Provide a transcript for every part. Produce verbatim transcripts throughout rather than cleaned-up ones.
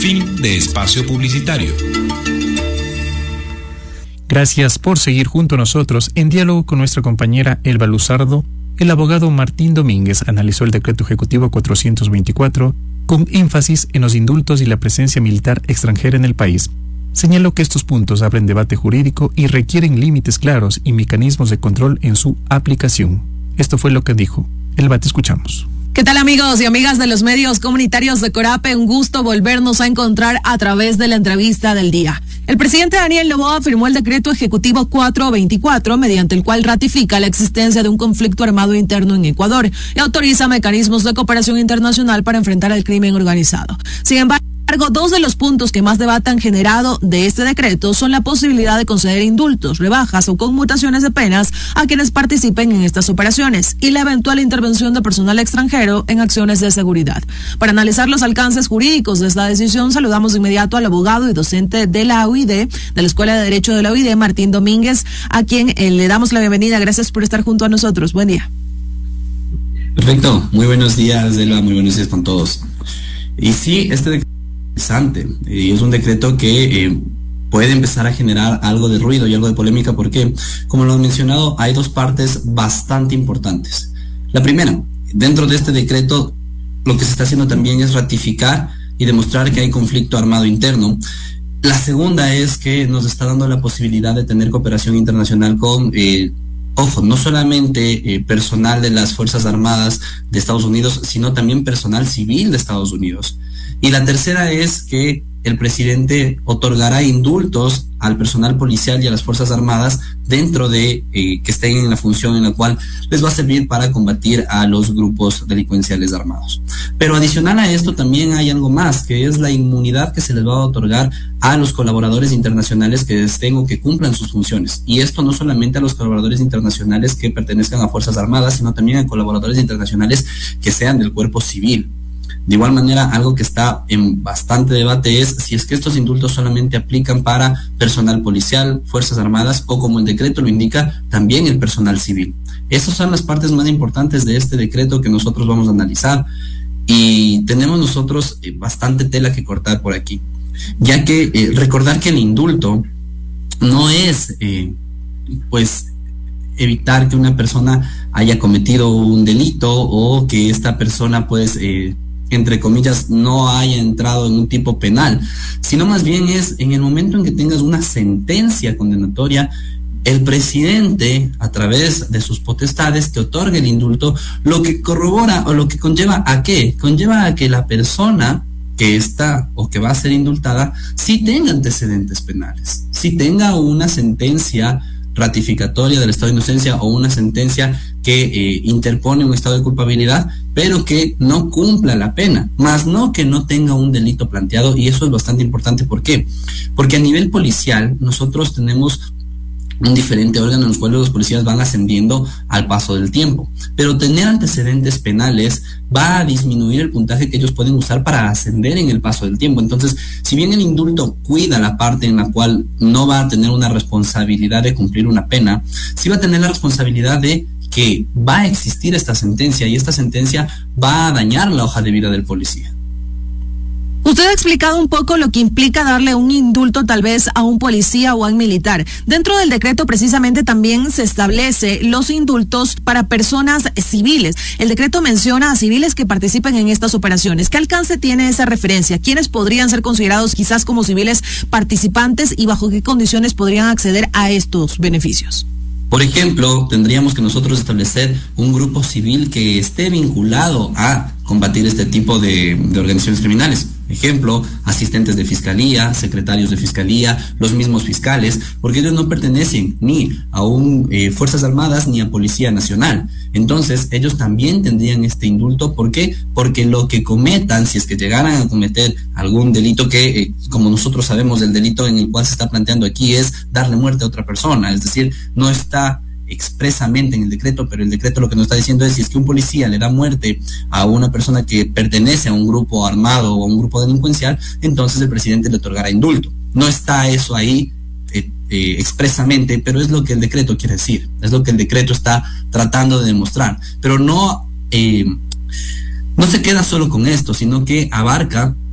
Fin de espacio publicitario. Gracias por seguir junto a nosotros. En diálogo con nuestra compañera Elba Luzardo, el abogado Martín Domínguez analizó el decreto ejecutivo cuatrocientos veinticuatro con énfasis en los indultos y la presencia militar extranjera en el país. Señaló que estos puntos abren debate jurídico y requieren límites claros y mecanismos de control en su aplicación. Esto fue lo que dijo. Elba, te escuchamos. ¿Qué tal, amigos y amigas de los medios comunitarios de Corape? Un gusto volvernos a encontrar a través de la entrevista del día. El presidente Daniel Noboa firmó el decreto ejecutivo cuatrocientos veinticuatro, mediante el cual ratifica la existencia de un conflicto armado interno en Ecuador y autoriza mecanismos de cooperación internacional para enfrentar el crimen organizado. Sin embargo, dos de los puntos que más debate han generado de este decreto son la posibilidad de conceder indultos, rebajas o conmutaciones de penas a quienes participen en estas operaciones y la eventual intervención de personal extranjero en acciones de seguridad. Para analizar los alcances jurídicos de esta decisión, saludamos de inmediato al abogado y docente de la U I D, de la Escuela de Derecho de la U I D, Martín Domínguez, a quien eh, le damos la bienvenida. Gracias por estar junto a nosotros. Buen día. Perfecto. Muy buenos días, Elba. Muy buenos días con todos. Y sí, este decreto interesante, y es un decreto que eh, puede empezar a generar algo de ruido y algo de polémica porque, como lo han mencionado, hay dos partes bastante importantes. La primera, dentro de este decreto, lo que se está haciendo también es ratificar y demostrar que hay conflicto armado interno. La segunda es que nos está dando la posibilidad de tener cooperación internacional con eh, ojo, no solamente eh, personal de las Fuerzas Armadas de Estados Unidos, sino también personal civil de Estados Unidos. Y la tercera es que el presidente otorgará indultos al personal policial y a las Fuerzas Armadas dentro de eh, que estén en la función en la cual les va a servir para combatir a los grupos delincuenciales armados. Pero adicional a esto también hay algo más, que es la inmunidad que se les va a otorgar a los colaboradores internacionales que estén o que cumplan sus funciones. Y esto no solamente a los colaboradores internacionales que pertenezcan a Fuerzas Armadas, sino también a colaboradores internacionales que sean del cuerpo civil. De igual manera, algo que está en bastante debate es si es que estos indultos solamente aplican para personal policial, Fuerzas Armadas o, como el decreto lo indica, también el personal civil. Esas son las partes más importantes de este decreto que nosotros vamos a analizar y tenemos nosotros eh, bastante tela que cortar por aquí, ya que eh, recordar que el indulto no es, eh, pues, evitar que una persona haya cometido un delito o que esta persona, pues, eh, entre comillas, no haya entrado en un tipo penal, sino más bien es en el momento en que tengas una sentencia condenatoria, el presidente, a través de sus potestades, te otorga el indulto, lo que corrobora o lo que conlleva a qué, conlleva a que la persona que está o que va a ser indultada sí tenga antecedentes penales, sí tenga una sentencia ratificatoria del estado de inocencia o una sentencia que eh, interpone un estado de culpabilidad, pero que no cumpla la pena, más no que no tenga un delito planteado. Y eso es bastante importante. ¿Por qué? Porque a nivel policial nosotros tenemos un diferente órgano en los cuales los policías van ascendiendo al paso del tiempo, pero tener antecedentes penales va a disminuir el puntaje que ellos pueden usar para ascender en el paso del tiempo. Entonces, si bien el indulto cuida la parte en la cual no va a tener una responsabilidad de cumplir una pena, sí va a tener la responsabilidad de que va a existir esta sentencia, y esta sentencia va a dañar la hoja de vida del policía. Usted ha explicado un poco lo que implica darle un indulto tal vez a un policía o a un militar. Dentro del decreto precisamente también se establece los indultos para personas civiles. El decreto menciona a civiles que participen en estas operaciones. ¿Qué alcance tiene esa referencia? ¿Quiénes podrían ser considerados quizás como civiles participantes y bajo qué condiciones podrían acceder a estos beneficios? Por ejemplo, tendríamos que nosotros establecer un grupo civil que esté vinculado a combatir este tipo de, de organizaciones criminales. Ejemplo, asistentes de fiscalía, secretarios de fiscalía, los mismos fiscales, porque ellos no pertenecen ni a un eh, Fuerzas Armadas ni a Policía Nacional. Entonces, ellos también tendrían este indulto. ¿Por qué? Porque lo que cometan, si es que llegaran a cometer algún delito que, eh, como nosotros sabemos, el delito en el cual se está planteando aquí es darle muerte a otra persona, es decir, no está expresamente en el decreto, pero el decreto lo que nos está diciendo es si es que un policía le da muerte a una persona que pertenece a un grupo armado o a un grupo delincuencial, entonces el presidente le otorgará indulto. No está eso ahí eh, eh, expresamente, pero es lo que el decreto quiere decir, es lo que el decreto está tratando de demostrar, pero no, eh, no se queda solo con esto, sino que abarca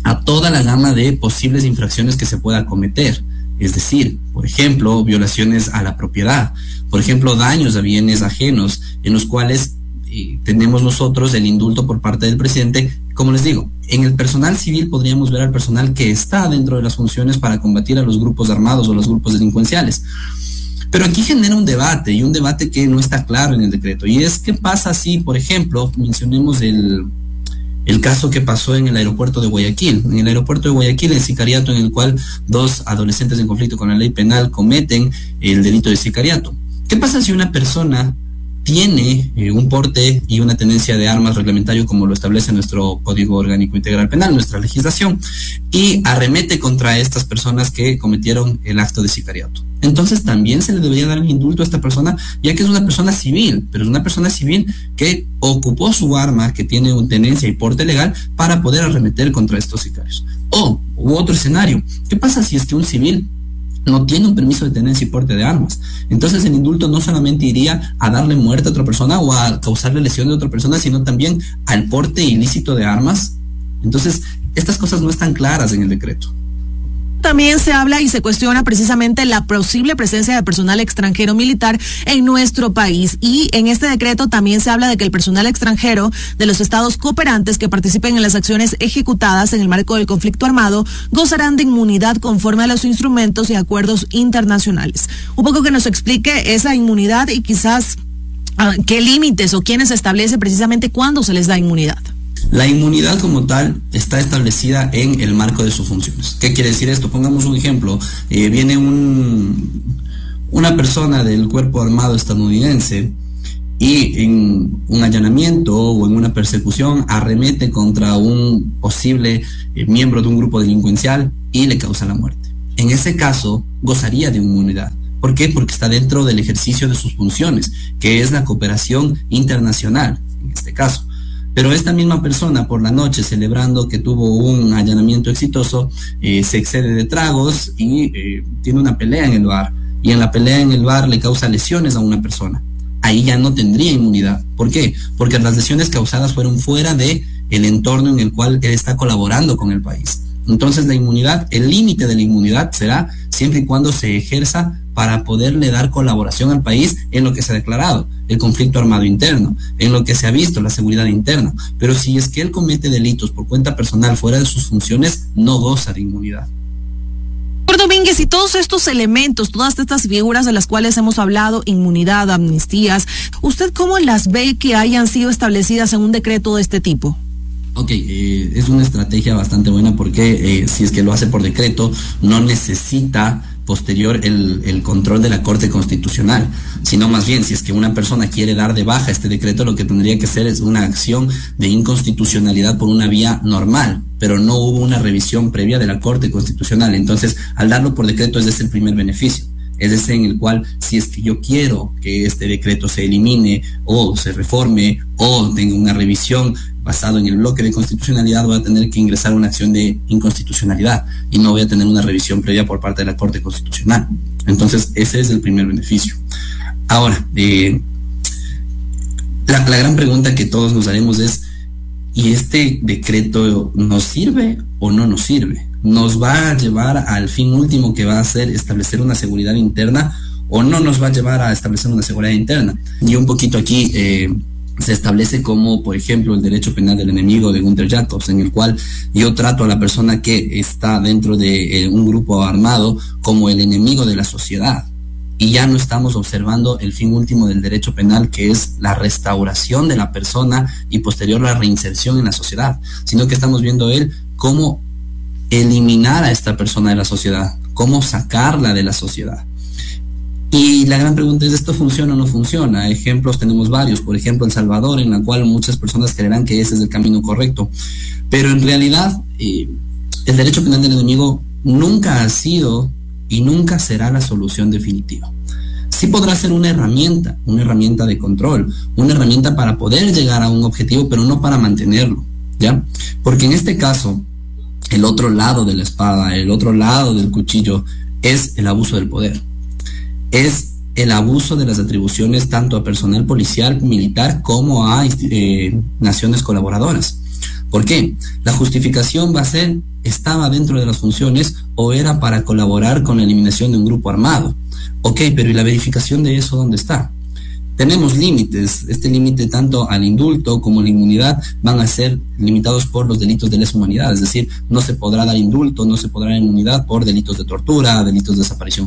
a toda la gama de posibles infracciones que se pueda cometer. Es decir, por ejemplo, violaciones a la propiedad, por ejemplo, daños a bienes ajenos, en los cuales eh, tenemos nosotros el indulto por parte del presidente. Como les digo, en el personal civil podríamos ver al personal que está dentro de las funciones para combatir a los grupos armados o los grupos delincuenciales. Pero aquí genera un debate, y un debate que no está claro en el decreto, y es qué pasa si, por ejemplo, mencionemos el... el caso que pasó en el aeropuerto de Guayaquil. En el aeropuerto de Guayaquil, el sicariato en el cual dos adolescentes en conflicto con la ley penal cometen el delito de sicariato. ¿Qué pasa si una persona tiene eh, un porte y una tenencia de armas reglamentario como lo establece nuestro Código Orgánico Integral Penal, nuestra legislación, y arremete contra estas personas que cometieron el acto de sicariato? Entonces también se le debería dar el indulto a esta persona, ya que es una persona civil, pero es una persona civil que ocupó su arma, que tiene una tenencia y porte legal para poder arremeter contra estos sicarios. O, u otro escenario, ¿qué pasa si es que un civil no tiene un permiso de tenencia y porte de armas? Entonces el indulto no solamente iría a darle muerte a otra persona o a causarle lesión de otra persona, sino también al porte ilícito de armas. Entonces, estas cosas no están claras en el decreto. También se habla y se cuestiona precisamente la posible presencia de personal extranjero militar en nuestro país. Y en este decreto también se habla de que el personal extranjero de los estados cooperantes que participen en las acciones ejecutadas en el marco del conflicto armado gozarán de inmunidad conforme a los instrumentos y acuerdos internacionales. Un poco que nos explique esa inmunidad y quizás uh, qué límites o quiénes establece precisamente cuándo se les da inmunidad. La inmunidad como tal está establecida en el marco de sus funciones. ¿Qué quiere decir esto? Pongamos un ejemplo. Eh, viene un, una persona del cuerpo armado estadounidense y en un allanamiento o en una persecución arremete contra un posible eh, miembro de un grupo delincuencial y le causa la muerte. En ese caso, gozaría de inmunidad. ¿Por qué? Porque está dentro del ejercicio de sus funciones, que es la cooperación internacional, en este caso. Pero esta misma persona por la noche, celebrando que tuvo un allanamiento exitoso, eh, se excede de tragos y eh, tiene una pelea en el bar. Y en la pelea en el bar le causa lesiones a una persona. Ahí ya no tendría inmunidad. ¿Por qué? Porque las lesiones causadas fueron fuera de el entorno en el cual él está colaborando con el país. Entonces la inmunidad, el límite de la inmunidad será siempre y cuando se ejerza para poderle dar colaboración al país en lo que se ha declarado, el conflicto armado interno, en lo que se ha visto, la seguridad interna. Pero si es que él comete delitos por cuenta personal fuera de sus funciones, no goza de inmunidad. Doctor Domínguez, y todos estos elementos, todas estas figuras de las cuales hemos hablado, inmunidad, amnistías, ¿usted cómo las ve que hayan sido establecidas en un decreto de este tipo? Ok, eh, es una estrategia bastante buena porque eh, si es que lo hace por decreto, no necesita posterior el, el control de la Corte Constitucional, sino más bien, si es que una persona quiere dar de baja este decreto, lo que tendría que hacer es una acción de inconstitucionalidad por una vía normal, pero no hubo una revisión previa de la Corte Constitucional. Entonces, al darlo por decreto, ese es el primer beneficio. Es ese en el cual, si es que yo quiero que este decreto se elimine o se reforme o tenga una revisión basado en el bloque de constitucionalidad, voy a tener que ingresar una acción de inconstitucionalidad y no voy a tener una revisión previa por parte de la Corte Constitucional. Entonces, ese es el primer beneficio. Ahora, eh, la, la gran pregunta que todos nos haremos es, ¿y este decreto nos sirve o no nos sirve? ¿Nos va a llevar al fin último que va a ser establecer una seguridad interna o no nos va a llevar a establecer una seguridad interna? Y un poquito aquí eh, se establece como, por ejemplo, el derecho penal del enemigo de Gunther Jacobs, en el cual yo trato a la persona que está dentro de eh, un grupo armado como el enemigo de la sociedad. Y ya no estamos observando el fin último del derecho penal, que es la restauración de la persona y posterior la reinserción en la sociedad, sino que estamos viendo él cómo eliminar a esta persona de la sociedad, cómo sacarla de la sociedad. Y la gran pregunta es, ¿esto funciona o no funciona? Ejemplos tenemos varios, por ejemplo El Salvador, en la cual muchas personas creerán que ese es el camino correcto, pero en realidad eh, el derecho penal del enemigo nunca ha sido y nunca será la solución definitiva. Sí podrá ser una herramienta, una herramienta de control, una herramienta para poder llegar a un objetivo, pero no para mantenerlo, ¿ya? Porque en este caso, el otro lado de la espada, el otro lado del cuchillo, es el abuso del poder. Es el abuso de las atribuciones tanto a personal policial, militar, como a eh, naciones colaboradoras. ¿Por qué? La justificación va a ser, ¿estaba dentro de las funciones o era para colaborar con la eliminación de un grupo armado? Ok, pero ¿y la verificación de eso dónde está? Tenemos límites. Este límite tanto al indulto como a la inmunidad van a ser limitados por los delitos de lesa humanidad. Es decir, no se podrá dar indulto, no se podrá dar inmunidad por delitos de tortura, delitos de desaparición